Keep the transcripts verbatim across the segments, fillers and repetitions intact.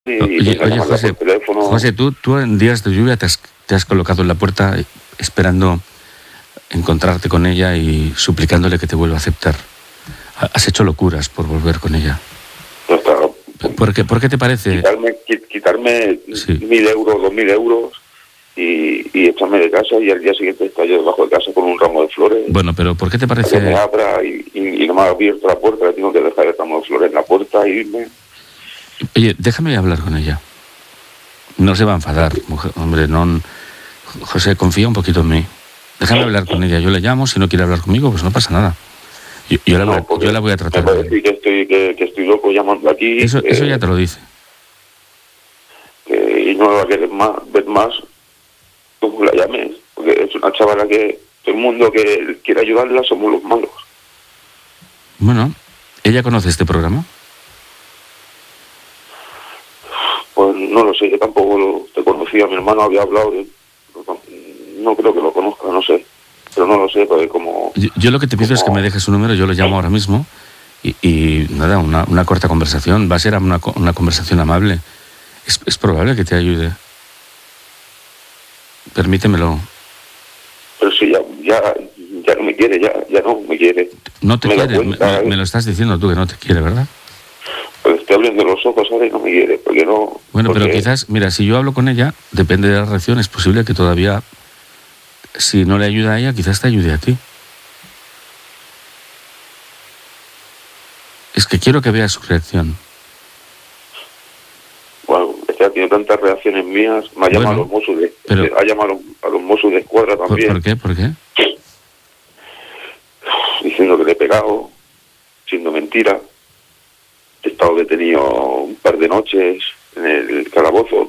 y Oye, oye José, por teléfono. José, tú, tú en días de lluvia te has, te has colocado en la puerta esperando encontrarte con ella y suplicándole que te vuelva a aceptar. Has hecho locuras por volver con ella. No está, ¿Por qué, por qué te parece? Quitarme, quitarme Sí. mil euros, dos mil euros y, y echarme de casa y al día siguiente estar yo debajo de casa con un ramo de flores. Bueno, pero ¿por qué te Que me parece? abra y, y, y no me ha abierto la puerta, le tengo que dejar el ramo de flores en la puerta e irme. Oye, déjame hablar con ella. No se va a enfadar, mujer, hombre, no. José, confía un poquito en mí. Déjame hablar con ella. Yo le llamo, si no quiere hablar conmigo, pues no pasa nada. Yo, yo, la, No, voy, yo la voy a tratar. Me va a decir que estoy, que, que estoy loco llamando aquí. Eso, que, eso ya te lo dice. Que, y no me va a querer más, ver más, como la llames. Porque es una chavala que todo el mundo que quiere ayudarla somos los malos. Bueno, ¿ella conoce este programa? Pues no lo sé, yo tampoco lo, te conocía, mi hermano había hablado de... No creo que lo conozca, no sé. Pero no lo sé, porque como... Yo, yo lo que te pido como... es que me dejes su número, yo lo llamo ahora mismo y, y nada, una, una corta conversación. Va a ser una, una conversación amable. Es, es probable que te ayude. Permítemelo. Pero si ya, ya, ya no me quiere, ya, ya no me quiere. No te me quiere, cuenta, me, ¿eh? me lo estás diciendo tú que no te quiere, ¿verdad? Pues estoy abriendo los ojos ahora y no me quiere, porque no... Bueno, porque... pero quizás, mira, si yo hablo con ella, depende de la reacción, es posible que todavía, si no le ayuda a ella, quizás te ayude a ti. Es que quiero que veas su reacción. Bueno, es que ha tenido tantas reacciones mías, me ha Bueno, llamado a los Mossos de, pero- ha llamado a los Mossos de Escuadra ¿Por, también, ¿Por qué? ¿Por qué? diciendo que le he pegado, siendo mentira. He estado detenido un par de noches en el calabozo.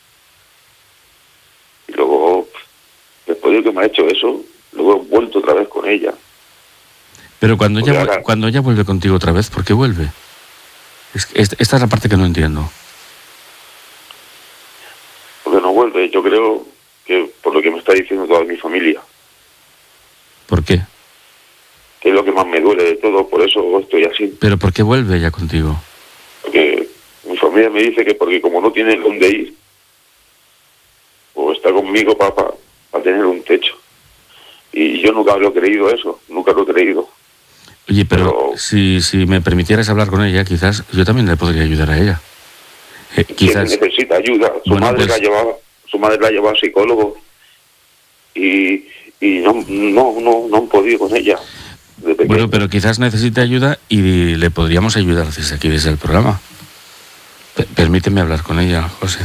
Y luego, después de que me ha hecho eso, luego he vuelto otra vez con ella. Pero cuando Porque ella, ahora- cuando ella vuelve contigo otra vez, ¿por qué vuelve? Es que esta, esta es la parte que no entiendo. Porque no vuelve, yo creo que por lo que me está diciendo toda mi familia, ¿Por qué? que es lo que más me duele de todo, por eso estoy así. ¿Pero por qué vuelve ella contigo? Porque mi familia me dice que porque como no tiene dónde ir, o está conmigo para pa, pa tener un techo. Y yo nunca lo he creído eso, nunca lo he creído. Oye, pero, Pero- si, si me permitieras hablar con ella, quizás yo también le podría ayudar a ella. Eh, quizás... Que necesita ayuda. Su Bueno, madre pues- la llevaba, su madre la llevaba a psicólogo y, y no, no, no, no han podido con ella. De pequeño. Bueno, pero quizás necesite ayuda y le podríamos ayudar desde aquí, desde el programa. P- permíteme hablar con ella, José.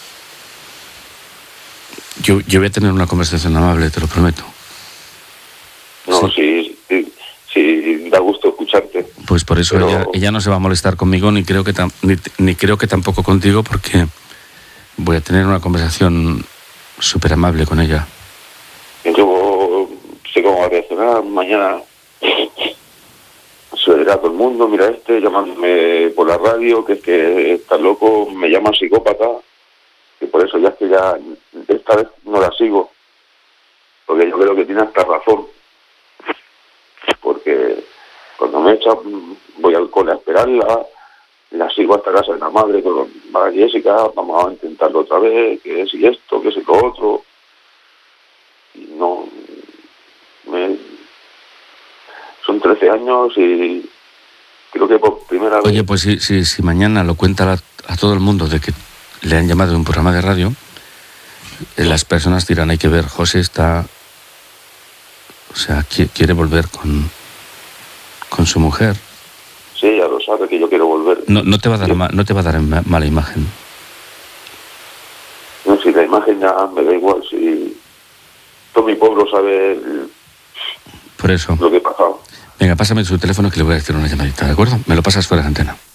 Yo, yo voy a tener una conversación amable, te lo prometo. No, sí, sí, sí, da gusto escucharte. Pues por eso Pero- ella, ella no se va a molestar conmigo, ni creo que tam- ni, ni creo que tampoco contigo, porque voy a tener una conversación súper amable con ella. Yo sé cómo va a reaccionar. Mañana se lo dirá a todo el mundo, mira este, llamándome por la radio, que es que está loco, me llama psicópata, y por eso ya es que ya, esta vez no la sigo, porque yo creo que tiene hasta razón, porque cuando me echa, voy al cole a esperarla, la sigo hasta casa de la madre con la Jessica, vamos a intentarlo otra vez, que es y esto, que es y lo otro, y no, me, son trece años y creo que por primera vez... Oye, pues si, si, si mañana lo cuenta a, a todo el mundo de que le han llamado de un programa de radio, eh, las personas dirán, hay que ver, José está... O sea, qui- quiere volver con, con su mujer. Sí, ella lo sabe que yo quiero volver. No, no te va a dar, Sí. ma- no te va a dar ma- mala imagen. No, si la imagen ya me da igual, si todo mi pueblo sabe el- Por eso. lo que he pasado. Venga, pásame su teléfono que le voy a hacer una llamadita, ¿de acuerdo? Me lo pasas fuera de antena.